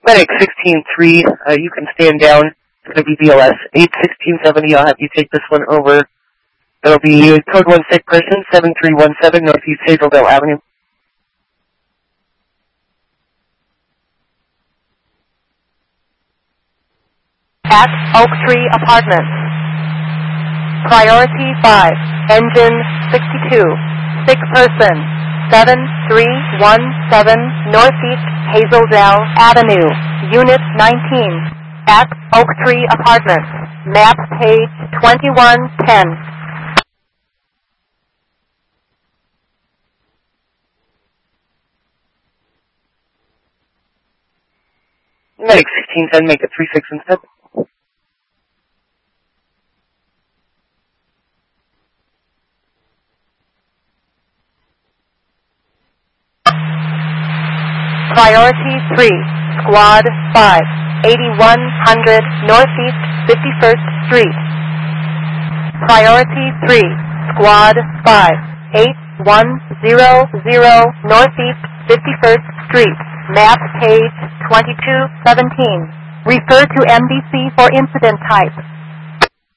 Medic 16-3, you can stand down. It's going to be BLS 81670. I'll have you take this one over. That'll be code 1 sick person, 7317 Northeast Hazeldale Avenue. At Oak Tree Apartments. Priority 5, engine 62, sick person, 7317 Northeast Hazeldale Avenue, Unit 19. At Oak Tree Apartments, map page 2110. Medic 1610, make it 36 instead. Priority 3, Squad 5, 8100 Northeast 51st Street. Priority 3, Squad 5, 8100 Northeast 51st Street. Map page 2217. Refer to MDC for incident type.